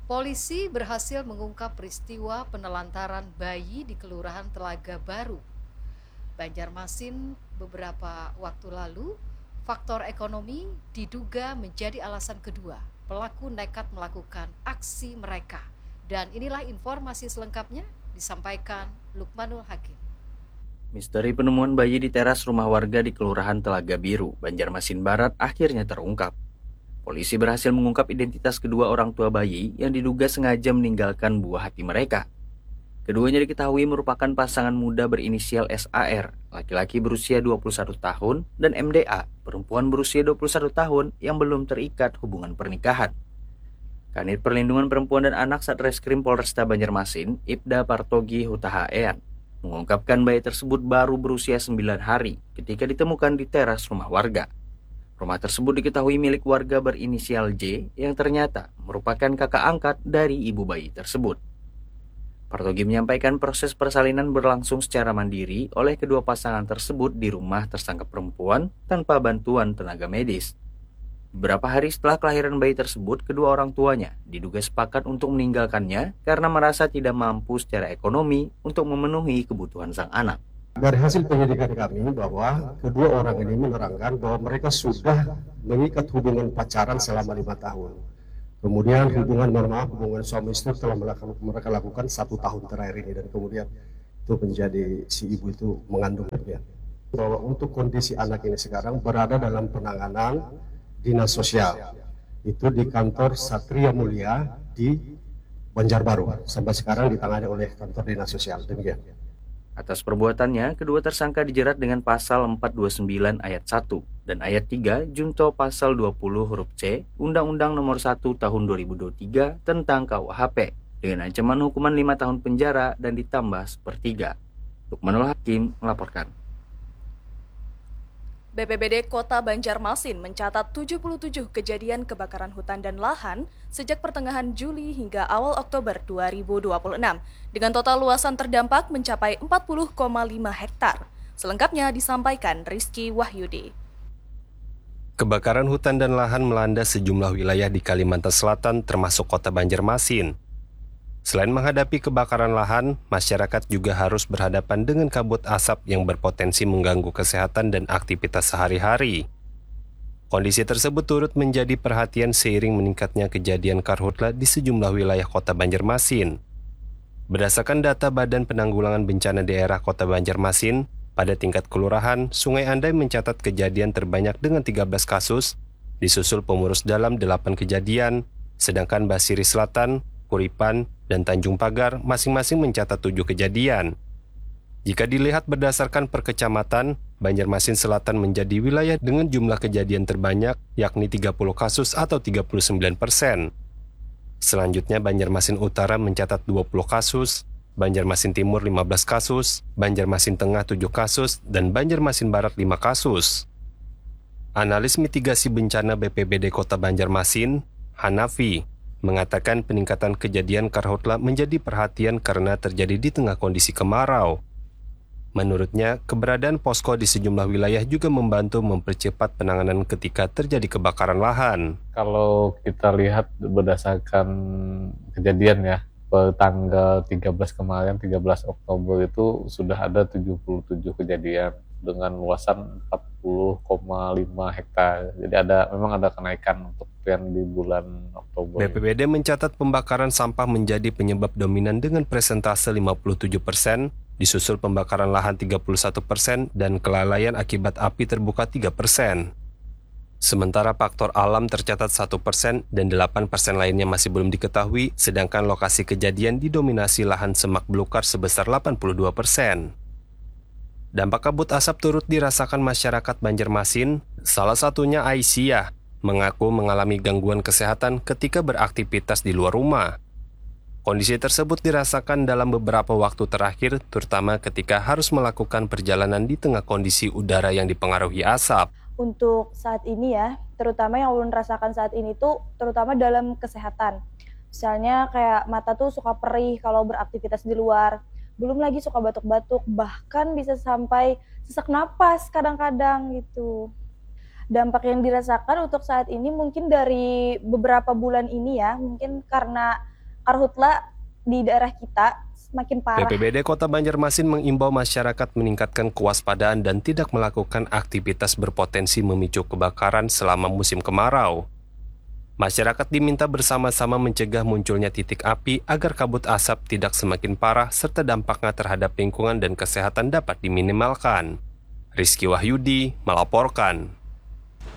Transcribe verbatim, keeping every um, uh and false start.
Polisi berhasil mengungkap peristiwa penelantaran bayi di Kelurahan Telaga Baru, Banjarmasin beberapa waktu lalu. Faktor ekonomi diduga menjadi alasan kedua pelaku nekat melakukan aksi mereka. Dan inilah informasi selengkapnya disampaikan Lukmanul Hakim. Misteri penemuan bayi di teras rumah warga di Kelurahan Telaga Biru, Banjarmasin Barat akhirnya terungkap. Polisi berhasil mengungkap identitas kedua orang tua bayi yang diduga sengaja meninggalkan buah hati mereka. Keduanya diketahui merupakan pasangan muda berinisial S A R, laki-laki berusia dua puluh satu tahun, dan M D A, perempuan berusia dua puluh satu tahun yang belum terikat hubungan pernikahan. Kanit Perlindungan Perempuan dan Anak Satreskrim Polresta Banjarmasin, Ibda Partogi Hutahaean, mengungkapkan bayi tersebut baru berusia sembilan hari ketika ditemukan di teras rumah warga. Rumah tersebut diketahui milik warga berinisial J yang ternyata merupakan kakak angkat dari ibu bayi tersebut. Partogi menyampaikan proses persalinan berlangsung secara mandiri oleh kedua pasangan tersebut di rumah tersangka perempuan tanpa bantuan tenaga medis. Beberapa hari setelah kelahiran bayi tersebut, kedua orang tuanya diduga sepakat untuk meninggalkannya karena merasa tidak mampu secara ekonomi untuk memenuhi kebutuhan sang anak. Dari hasil penyidikan kami bahwa kedua orang ini menerangkan bahwa mereka sudah mengikat hubungan pacaran selama lima tahun. Kemudian hubungan normal, hubungan suami istri telah mereka lakukan satu tahun terakhir ini, dan kemudian itu menjadi si ibu itu mengandung dia. Bahwa untuk kondisi anak ini sekarang berada dalam penanganan dinas sosial, itu di kantor Satria Mulia di Banjarbaru. Sampai sekarang ditangani oleh kantor dinas sosial. Demikian. Atas perbuatannya, kedua tersangka dijerat dengan pasal empat dua sembilan ayat satu dan ayat tiga junto pasal dua puluh huruf C Undang-Undang Nomor satu Tahun dua ribu dua puluh tiga tentang K U H P dengan ancaman hukuman lima tahun penjara dan ditambah sepertiga. Lukmanul Hakim melaporkan. B P B D Kota Banjarmasin mencatat tujuh puluh tujuh kejadian kebakaran hutan dan lahan sejak pertengahan Juli hingga awal Oktober dua ribu dua puluh enam, dengan total luasan terdampak mencapai empat puluh koma lima hektar. Selengkapnya disampaikan Rizky Wahyudi. Kebakaran hutan dan lahan melanda sejumlah wilayah di Kalimantan Selatan termasuk Kota Banjarmasin. Selain menghadapi kebakaran lahan, masyarakat juga harus berhadapan dengan kabut asap yang berpotensi mengganggu kesehatan dan aktivitas sehari-hari. Kondisi tersebut turut menjadi perhatian seiring meningkatnya kejadian karhutla di sejumlah wilayah Kota Banjarmasin. Berdasarkan data Badan Penanggulangan Bencana Daerah Kota Banjarmasin, pada tingkat kelurahan, Sungai Andai mencatat kejadian terbanyak dengan tiga belas kasus, disusul Pengurus Dalam delapan kejadian, sedangkan Basiri Selatan, Kuripan, dan Tanjung Pagar masing-masing mencatat tujuh kejadian. Jika dilihat berdasarkan per kecamatan, Banjarmasin Selatan menjadi wilayah dengan jumlah kejadian terbanyak, yakni tiga puluh kasus atau tiga puluh sembilan persen. Selanjutnya Banjarmasin Utara mencatat dua puluh kasus, Banjarmasin Timur lima belas kasus, Banjarmasin Tengah tujuh kasus, dan Banjarmasin Barat lima kasus. Analis mitigasi bencana B P B D Kota Banjarmasin, Hanafi, mengatakan peningkatan kejadian karhutla menjadi perhatian karena terjadi di tengah kondisi kemarau. Menurutnya, keberadaan posko di sejumlah wilayah juga membantu mempercepat penanganan ketika terjadi kebakaran lahan. Kalau kita lihat berdasarkan kejadian ya, per tanggal tiga belas kemarin, tiga belas Oktober itu sudah ada tujuh puluh tujuh kejadian dengan luasan empat puluh koma lima hektar. Jadi ada memang ada kenaikan untuk yang di bulan Oktober. B P B D mencatat pembakaran sampah menjadi penyebab dominan dengan persentase lima puluh tujuh persen, disusul pembakaran lahan tiga puluh satu persen dan kelalaian akibat api terbuka tiga persen. Sementara faktor alam tercatat satu persen dan delapan persen lainnya masih belum diketahui, sedangkan lokasi kejadian didominasi lahan semak belukar sebesar delapan puluh dua persen. Dampak kabut asap turut dirasakan masyarakat Banjarmasin, salah satunya Aisyah, mengaku mengalami gangguan kesehatan ketika beraktivitas di luar rumah. Kondisi tersebut dirasakan dalam beberapa waktu terakhir, terutama ketika harus melakukan perjalanan di tengah kondisi udara yang dipengaruhi asap. Untuk saat ini ya, terutama yang ulun rasakan saat ini tuh terutama dalam kesehatan. Misalnya kayak mata tuh suka perih kalau beraktivitas di luar. Belum lagi suka batuk-batuk, bahkan bisa sampai sesak napas kadang-kadang gitu. Dampak yang dirasakan untuk saat ini mungkin dari beberapa bulan ini ya, mungkin karena karhutla di daerah kita semakin B parah. P B D Kota Banjarmasin mengimbau masyarakat meningkatkan kewaspadaan dan tidak melakukan aktivitas berpotensi memicu kebakaran selama musim kemarau. Masyarakat diminta bersama-sama mencegah munculnya titik api agar kabut asap tidak semakin parah serta dampaknya terhadap lingkungan dan kesehatan dapat diminimalkan. Rizky Wahyudi melaporkan.